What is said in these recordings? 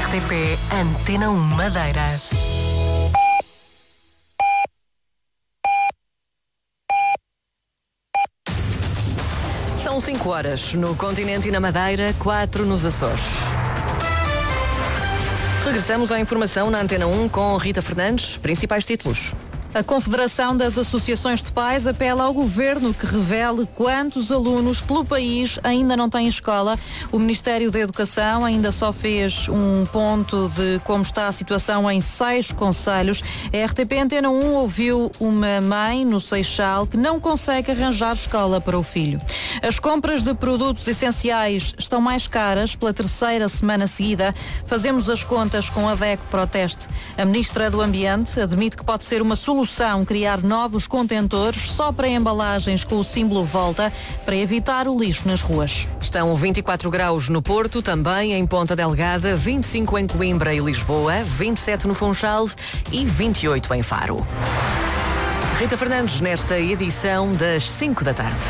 RTP Antena 1 Madeira. São 5 horas no continente e na Madeira, 4 nos Açores. Regressamos à informação na Antena 1 com Rita Fernandes, principais títulos. A Confederação das Associações de Pais apela ao Governo que revele quantos alunos pelo país ainda não têm escola. O Ministério da Educação ainda só fez um ponto de como está a situação em 6 concelhos. A RTP Antena 1 ouviu uma mãe no Seixal que não consegue arranjar escola para o filho. As compras de produtos essenciais estão mais caras pela 3ª semana seguida. Fazemos as contas com a DECO Proteste. A Ministra do Ambiente admite que pode ser uma solução criar novos contentores só para embalagens com o símbolo Volta para evitar o lixo nas ruas. Estão 24 graus no Porto, também em Ponta Delgada, 25 em Coimbra e Lisboa, 27 no Funchal e 28 em Faro. Rita Fernandes nesta edição das 5 da tarde.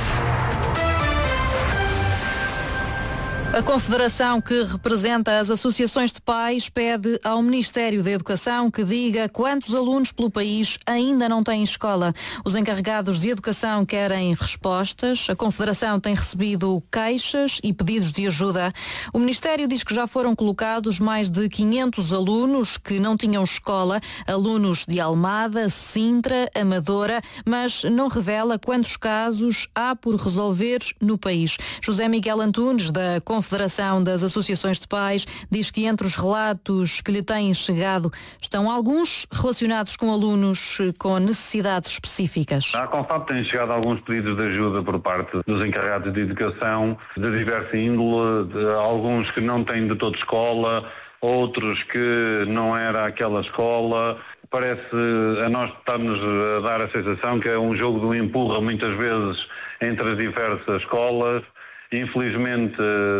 A Confederação que representa as associações de pais pede ao Ministério da Educação que diga quantos alunos pelo país ainda não têm escola. Os encarregados de educação querem respostas. A Confederação tem recebido queixas e pedidos de ajuda. O Ministério diz que já foram colocados mais de 500 alunos que não tinham escola, alunos de Almada, Sintra, Amadora, mas não revela quantos casos há por resolver no país. José Miguel Antunes, da Confederação das Associações de Pais, diz que entre os relatos que lhe têm chegado estão alguns relacionados com alunos com necessidades específicas. À Confab têm chegado alguns pedidos de ajuda por parte dos encarregados de educação, de diversa índole, de alguns que não têm de todo escola, outros que não era aquela escola. Parece a nós está-nos a dar a sensação que é um jogo do empurra muitas vezes entre as diversas escolas. Infelizmente,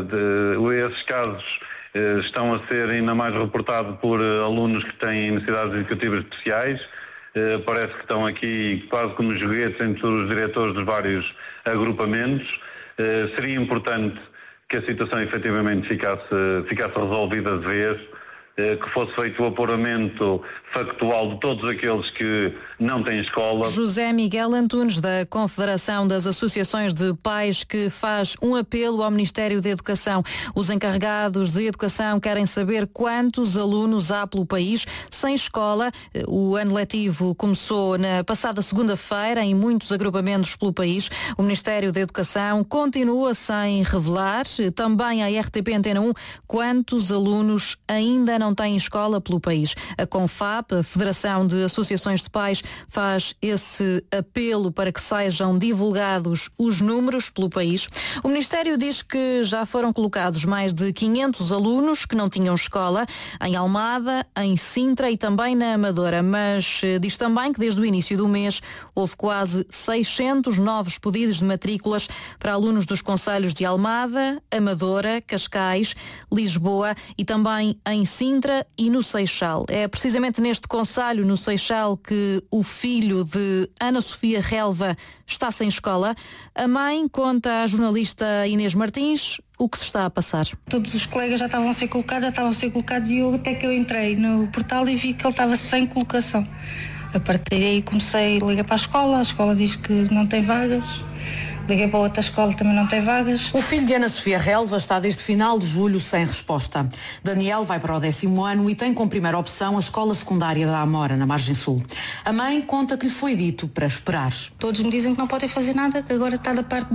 esses casos estão a ser ainda mais reportados por alunos que têm necessidades educativas especiais. Parece que estão aqui quase como joguetes entre os diretores dos vários agrupamentos. Seria importante que a situação efetivamente ficasse resolvida de vez, que fosse feito o apuramento factual de todos aqueles que não têm escola. José Miguel Antunes, da Confederação das Associações de Pais, que faz um apelo ao Ministério da Educação. Os encarregados de educação querem saber quantos alunos há pelo país sem escola. O ano letivo começou na passada segunda-feira em muitos agrupamentos pelo país. O Ministério da Educação continua sem revelar, também à RTP Antena 1, quantos alunos ainda não têm escola pelo país. A Confab, a Federação de Associações de Pais, faz esse apelo para que sejam divulgados os números pelo país. O Ministério diz que já foram colocados mais de 500 alunos que não tinham escola em Almada, em Sintra e também na Amadora, mas diz também que desde o início do mês houve quase 600 novos pedidos de matrículas para alunos dos concelhos de Almada, Amadora, Cascais, Lisboa e também em Sintra e no Seixal. É precisamente neste concelho, no Seixal, que o filho de Ana Sofia Relva está sem escola. A mãe conta à jornalista Inês Martins o que se está a passar. Todos os colegas já estavam a ser colocados e até que eu entrei no portal e vi que ele estava sem colocação. A partir daí comecei a ligar para a escola diz que não tem vagas. Liguei para outra escola, também não tem vagas. O filho de Ana Sofia Relva está desde final de julho sem resposta. Daniel vai para o 10º ano e tem como primeira opção a escola secundária da Amora, na Margem Sul. A mãe conta que lhe foi dito para esperar. Todos me dizem que não podem fazer nada, que agora está da parte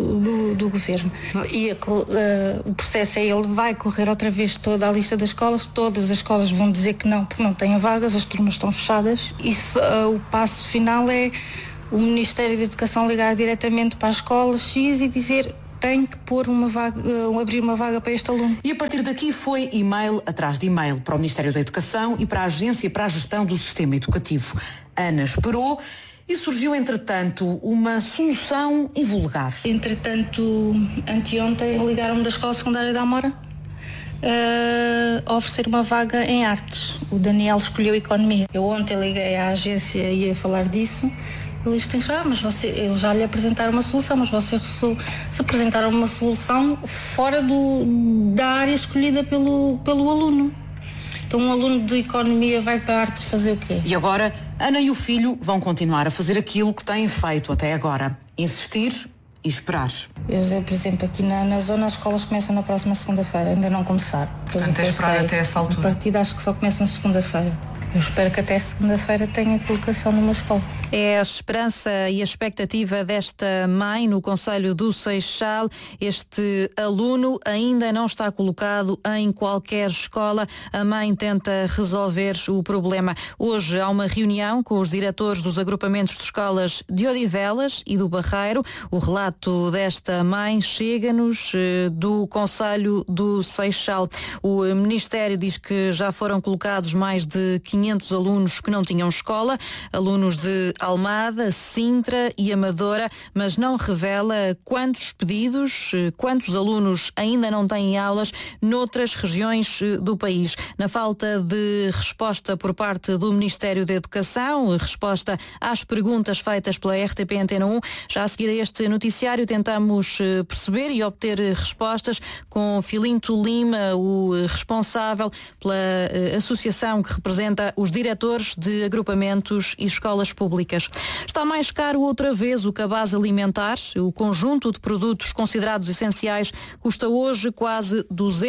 do governo. E o processo é ele vai correr outra vez toda a lista das escolas, todas as escolas vão dizer que não, porque não têm vagas, as turmas estão fechadas. E o passo final é o Ministério da Educação ligar diretamente para a escola X e dizer tem que pôr abrir uma vaga para este aluno. E a partir daqui foi e-mail atrás de e-mail para o Ministério da Educação e para a Agência para a Gestão do Sistema Educativo. Ana esperou e surgiu, entretanto, uma solução invulgar. Entretanto, anteontem ligaram-me da Escola Secundária da Amora a oferecer uma vaga em artes. O Daniel escolheu economia. Eu ontem liguei à agência e ia falar disso. Eles têm mas eles já lhe apresentaram uma solução, mas você se apresentaram uma solução fora da área escolhida pelo aluno. Então um aluno de economia vai para artes fazer o quê? E agora, Ana e o filho vão continuar a fazer aquilo que têm feito até agora. Insistir e esperar. Eu, por exemplo, aqui na zona as escolas começam na próxima segunda-feira, ainda não começaram. Portanto, é esperar até essa altura. A partida acho que só começam segunda-feira. Eu espero que até segunda-feira tenha colocação numa escola. É a esperança e a expectativa desta mãe no Concelho do Seixal. Este aluno ainda não está colocado em qualquer escola. A mãe tenta resolver o problema. Hoje há uma reunião com os diretores dos agrupamentos de escolas de Odivelas e do Barreiro. O relato desta mãe chega-nos do Concelho do Seixal. O Ministério diz que já foram colocados mais de 500 alunos que não tinham escola, alunos de Almada, Sintra e Amadora, mas não revela quantos pedidos, quantos alunos ainda não têm aulas noutras regiões do país. Na falta de resposta por parte do Ministério da Educação, resposta às perguntas feitas pela RTP Antena 1, já a seguir a este noticiário tentamos perceber e obter respostas com Filinto Lima, o responsável pela associação que representa os diretores de agrupamentos e escolas públicas. Está mais caro outra vez o cabaz alimentar. O conjunto de produtos considerados essenciais custa hoje quase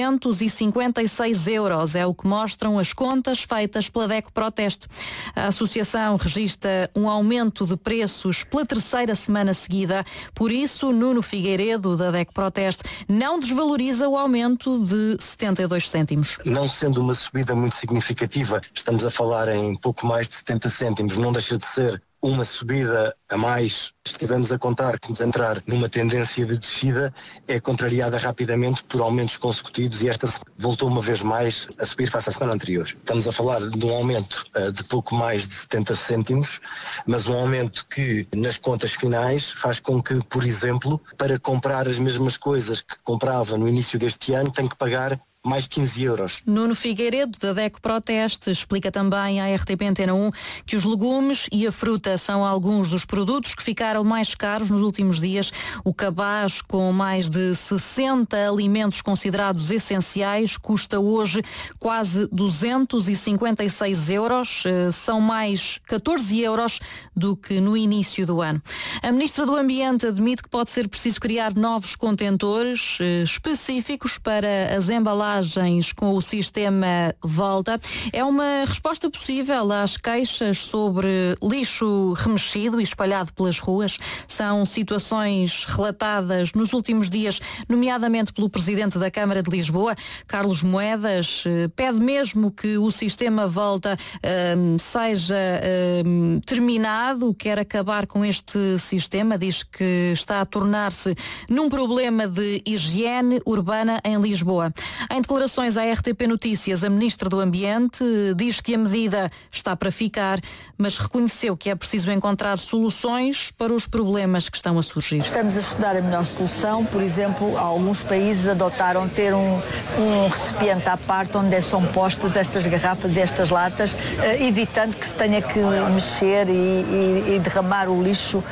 256 euros. É o que mostram as contas feitas pela DECO Proteste. A associação registra um aumento de preços pela terceira semana seguida. Por isso, Nuno Figueiredo, da DECO Proteste, não desvaloriza o aumento de 72 cêntimos. Não sendo uma subida muito significativa, estamos a falar em pouco mais de 70 cêntimos, não deixa de ser uma subida a mais. Estivemos a contar que vamos entrar numa tendência de descida, é contrariada rapidamente por aumentos consecutivos e esta voltou uma vez mais a subir face à semana anterior. Estamos a falar de um aumento de pouco mais de 70 cêntimos, mas um aumento que nas contas finais faz com que, por exemplo, para comprar as mesmas coisas que comprava no início deste ano, tem que pagar mais 15 euros. Nuno Figueiredo, da DECO Proteste, explica também à RTP Antena 1 que os legumes e a fruta são alguns dos produtos que ficaram mais caros nos últimos dias. O cabaz, com mais de 60 alimentos considerados essenciais, custa hoje quase 256 euros. São mais 14 euros do que no início do ano. A Ministra do Ambiente admite que pode ser preciso criar novos contentores específicos para as embalagens com o sistema Volta. É uma resposta possível às queixas sobre lixo remexido e espalhado pelas ruas. São situações relatadas nos últimos dias, nomeadamente pelo Presidente da Câmara de Lisboa, Carlos Moedas. Pede mesmo que o sistema Volta seja terminado, quer acabar com este sistema, diz que está a tornar-se num problema de higiene urbana em Lisboa. Em declarações à RTP Notícias, a Ministra do Ambiente diz que a medida está para ficar, mas reconheceu que é preciso encontrar soluções para os problemas que estão a surgir. Estamos a estudar a melhor solução. Por exemplo, alguns países adotaram ter um recipiente à parte onde são postas estas garrafas e estas latas, evitando que se tenha que mexer e derramar o lixo,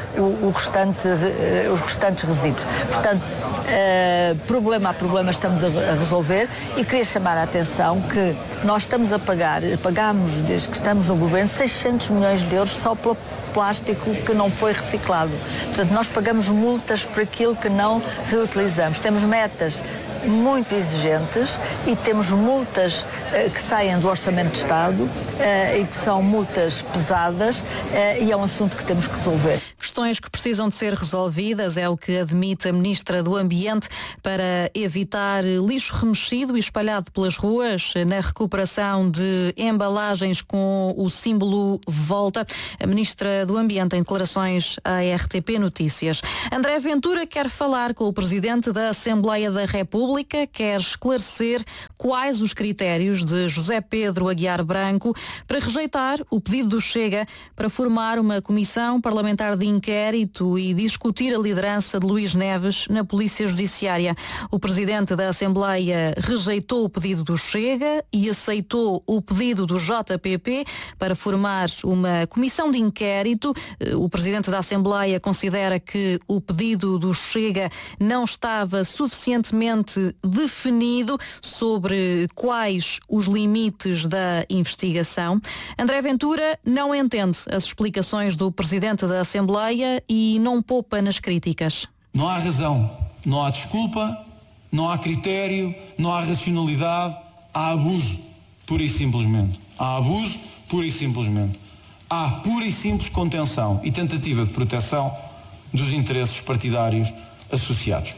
os restantes resíduos. Portanto, problema a problema estamos a resolver. E queria chamar a atenção que nós estamos a pagamos desde que estamos no governo 600 milhões de euros só pelo plástico que não foi reciclado. Portanto, nós pagamos multas por aquilo que não reutilizamos. Temos metas muito exigentes e temos multas que saem do Orçamento de Estado e que são multas pesadas e é um assunto que temos que resolver. Questões que precisam de ser resolvidas, é o que admite a Ministra do Ambiente, para evitar lixo remexido e espalhado pelas ruas, na recuperação de embalagens com o símbolo Volta. A Ministra do Ambiente em declarações à RTP Notícias. André Ventura quer falar com o Presidente da Assembleia da República, quer esclarecer quais os critérios de José Pedro Aguiar Branco para rejeitar o pedido do Chega para formar uma comissão parlamentar de inquérito inquérito e discutir a liderança de Luís Neves na Polícia Judiciária. O presidente da Assembleia rejeitou o pedido do Chega e aceitou o pedido do JPP para formar uma comissão de inquérito. O presidente da Assembleia considera que o pedido do Chega não estava suficientemente definido sobre quais os limites da investigação. André Ventura não entende as explicações do presidente da Assembleia e não poupa nas críticas. Não há razão, não há desculpa, não há critério, não há racionalidade, há abuso, pura e simplesmente. Há abuso, pura e simplesmente. Há pura e simples contenção e tentativa de proteção dos interesses partidários associados.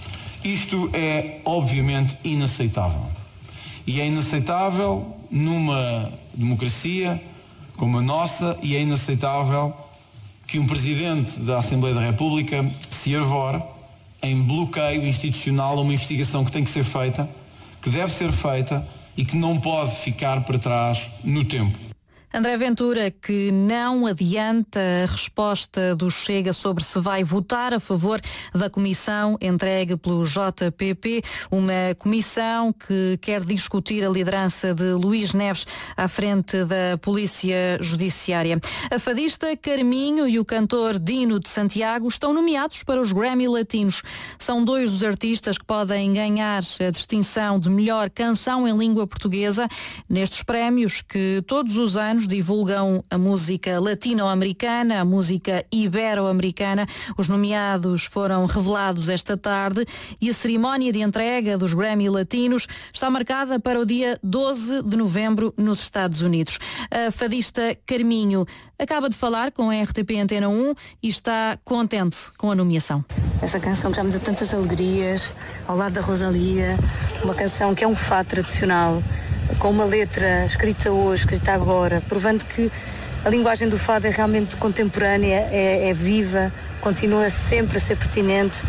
Isto é obviamente inaceitável. E é inaceitável numa democracia como a nossa, e é inaceitável que um Presidente da Assembleia da República se arvore em bloqueio institucional a uma investigação que tem que ser feita, que deve ser feita e que não pode ficar para trás no tempo. André Ventura, que não adianta a resposta do Chega sobre se vai votar a favor da comissão entregue pelo JPP, uma comissão que quer discutir a liderança de Luís Neves à frente da Polícia Judiciária. A fadista Carminho e o cantor Dino de Santiago estão nomeados para os Grammy Latinos. São dois dos artistas que podem ganhar a distinção de melhor canção em língua portuguesa nestes prémios que todos os anos divulgam a música latino-americana, a música ibero-americana. Os nomeados foram revelados esta tarde e a cerimónia de entrega dos Grammy Latinos está marcada para o dia 12 de novembro nos Estados Unidos. A fadista Carminho acaba de falar com a RTP Antena 1 e está contente com a nomeação. Essa canção que já me deu tantas alegrias, ao lado da Rosalía, uma canção que é um fado tradicional, com uma letra escrita hoje, escrita agora, provando que a linguagem do fado é realmente contemporânea, é viva, continua sempre a ser pertinente,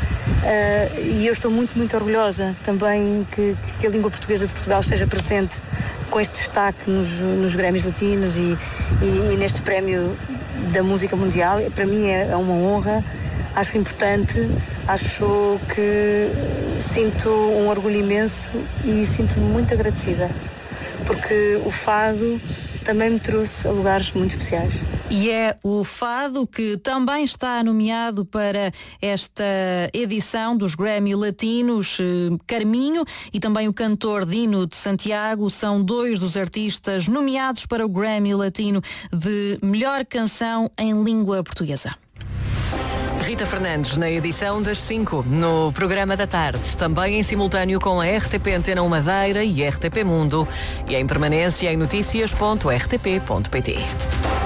e eu estou muito, muito orgulhosa também que a língua portuguesa de Portugal esteja presente com este destaque nos Grammys Latinos e neste prémio da música mundial. Para mim é uma honra, acho importante, acho que sinto um orgulho imenso e sinto-me muito agradecida, porque o fado também me trouxe a lugares muito especiais. E é o fado que também está nomeado para esta edição dos Grammy Latinos. Carminho e também o cantor Dino de Santiago são dois dos artistas nomeados para o Grammy Latino de melhor canção em língua portuguesa. Rita Fernandes na edição das 5, no programa da tarde, também em simultâneo com a RTP Antena 1 Madeira e RTP Mundo, e em permanência em noticias.rtp.pt.